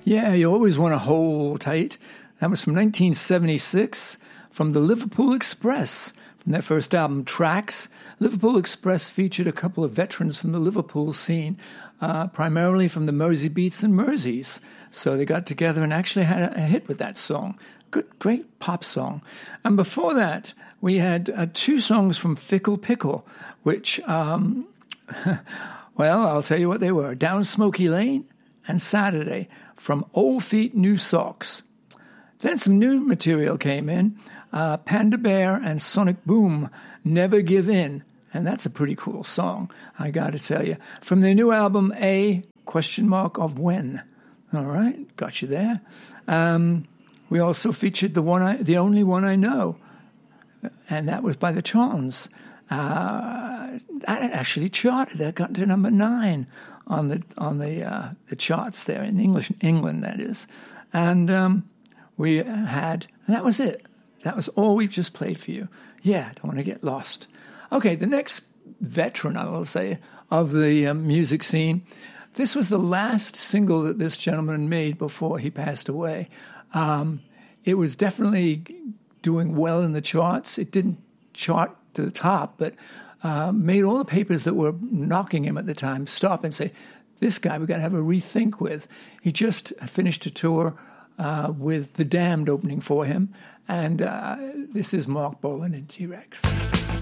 Yeah, You Always Want to Hold Tight. That was from 1976 from the Liverpool Express. From their first album, Tracks, Liverpool Express featured a couple of veterans from the Liverpool scene, primarily from the Mersey Beats and Merseys. So they got together and actually had a hit with that song. Good, great pop song. And before that, we had two songs from Fickle Pickle, which, well, I'll tell you what they were. Down Smoky Lane and Saturday from Old Feet, New Socks. Then some new material came in. Panda Bear and Sonic Boom, Never Give In. And that's a pretty cool song, I got to tell you. From their new album, of When. All right, got you there. We also featured the only one I know, and that was by the Chons. That actually charted. That got to number 9 on the charts there in England, that is. And we had, and that was it. That was all we've just played for you. Yeah, don't want to get lost. Okay, the next veteran, I will say, of the music scene. This was the last single that this gentleman made before he passed away. It was definitely doing well in the charts. It didn't chart to the top, but made all the papers that were knocking him at the time stop and say, this guy we got to have a rethink with. He just finished a tour with The Damned opening for him, and this is Mark Bolan and T-Rex.